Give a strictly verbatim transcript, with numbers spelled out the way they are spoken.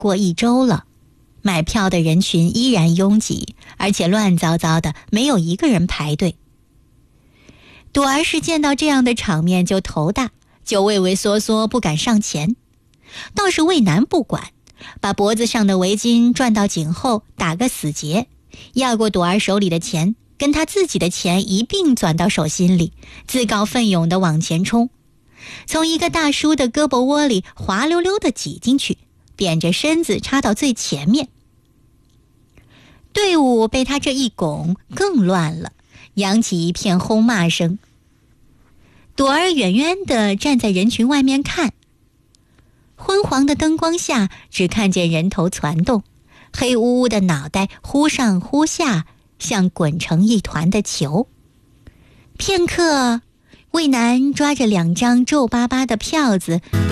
过一周了，买票的人群依然拥挤，而且乱糟糟的，没有一个人排队。朵儿是见到这样的场面就头大，就畏畏缩缩不敢上前。倒是魏南不管，把脖子上的围巾转到颈后，打个死结，要过朵儿手里的钱，跟他自己的钱一并攥到手心里，自告奋勇地往前冲，从一个大叔的胳膊窝里滑溜溜地挤进去，扁着身子插到最前面。队伍被他这一拱更乱了，扬起一片轰骂声。朵儿远远地站在人群外面看，昏黄的灯光下只看见人头攒动，黑乌乌的脑袋忽上忽下，像滚成一团的球。片刻，魏南抓着两张皱巴巴的票子